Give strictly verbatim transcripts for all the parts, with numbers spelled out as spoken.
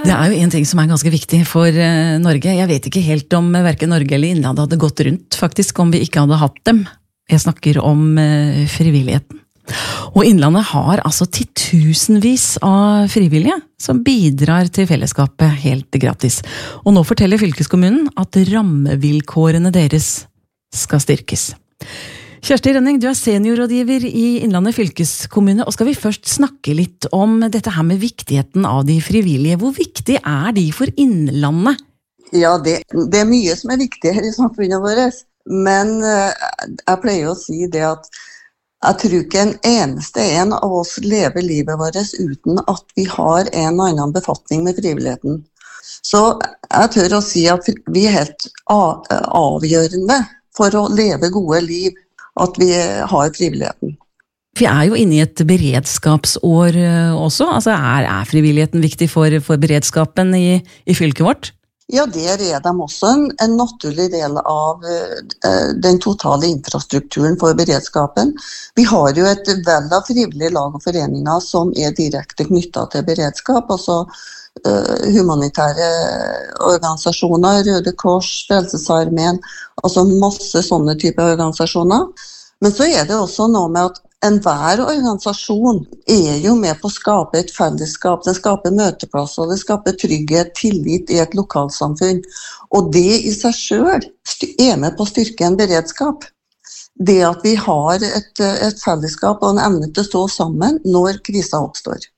Det er jo en ting som er ganske viktig for Norge. Jeg vet ikke helt om hverken Norge eller Innlandet hadde gått rundt, faktisk, om vi ikke hadde hatt dem. Jeg snakker om frivilligheten. Og Innlandet har altså titusenvis av frivillige som bidrar til fellesskapet helt gratis. Og nå forteller fylkeskommunen at rammevilkårene deres skal styrkes. Kjersti Rønning, du er seniorrådgiver i Innlandet fylkeskommune, og skal vi først snakke litt om dette her med viktigheten av de frivillige. Hvor viktig er de for Innlandet? Ja, det, det er mye som er viktig her i samfunnet vårt, men jeg pleier å si det at jeg tror ikke en eneste en av oss lever livet vårt uten at vi har en annen befatning med frivilligheten. Så jeg tør å si at vi er helt avgjørende for å leve gode liv, at vi har frivilligheten. Vi er jo inne i et beredskapsår også. Altså er, er frivilligheten viktig for, for beredskapen i, i fylket vårt? Ja, der er de også en, en naturlig del av uh, den totale infrastrukturen for beredskapen. Vi har jo et veld av frivillige lag og foreninger som er direkte knyttet til beredskap, altså uh, humanitære organisasjoner, Røde Kors, Frelsesarmeen, altså masse sånne typer organisasjoner. Men så er det også noe med at enhver organisasjon er jo med på å skape et fellesskap, det skaper møteplasser, det skaper trygghet, tillit i et lokalsamfunn. Og det i seg selv er med på å styrke en beredskap. Det at vi har et, et fellesskap og en evne til å stå sammen når krisen oppstår.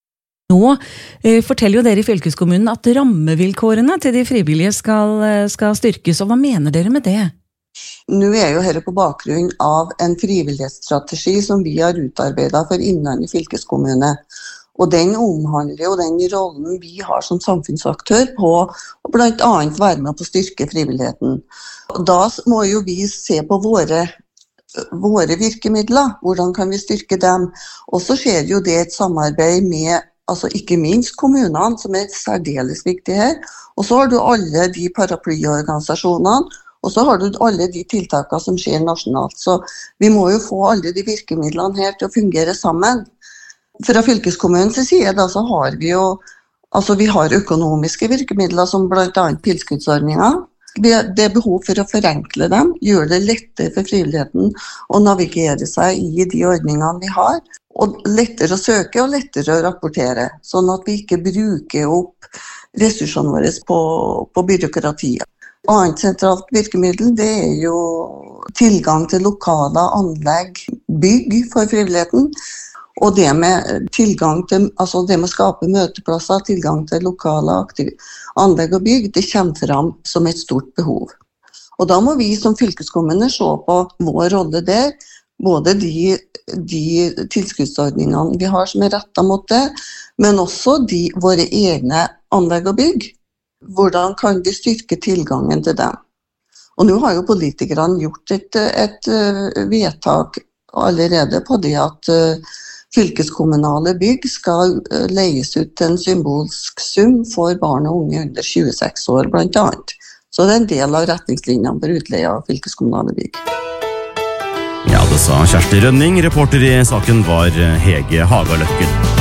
Nå eh, forteller jo dere i fylkeskommunen at rammevilkårene til de frivillige skal, skal styrkes, og hva mener dere med det? Nå er jo dette på bakgrunn av en frivillighetsstrategi som vi har utarbeidet for Innlandet fylkeskommune. Og den omhandler jo den rollen vi har som samfunnsaktør på å blant annet være med på å styrke frivilligheten. Og da må jo vi se på våre, våre virkemidler, hvordan kan vi styrke dem. Og så skjer jo det et samarbeid med altså ikke minst kommunene, som er særdeles viktige her. Og så har du alle de paraplyorganisasjonene, og så har du alle de tiltakene som skjer nasjonalt. Så vi må jo få alle de virkemidlene her til å fungere sammen. Fra fylkeskommunens side da, så har vi jo, altså vi har økonomiske virkemidler som blant annet tilskuddsordninger. Det er behov for å forenkle dem, gjøre det lettere for frivilligheten å navigere seg i de ordningene vi har. Og lettere å søke og lettere å rapportere, sånn at vi ikke bruker opp ressursene våre på, på byråkratiet. Annet sentralt virkemiddel det er jo tilgang til lokale anlegg, bygg for frivilligheten, og det med tilgang til, altså det med å skape møteplasser, tilgang til lokale anlegg og bygg, det kommer fram som et stort behov. Og da må vi som fylkeskommune se på vår rolle der, både de, de tilskuddsordningene vi har som er rettet mot det, men også de, våre egne anlegg og bygg. Hvordan kan vi styrke tilgangen til dem? Og nå har jo politikerne gjort et, et vedtak allerede på det at fylkeskommunale bygg skal leies ut til en symbolsk sum for barn og unge under tjueseks år blant annet. Så det er en del av retningslinjene for utleie av fylkeskommunale bygg. Ja, det sa Kjersti Rønning. Reporter i saken var Hege Hagaløkken.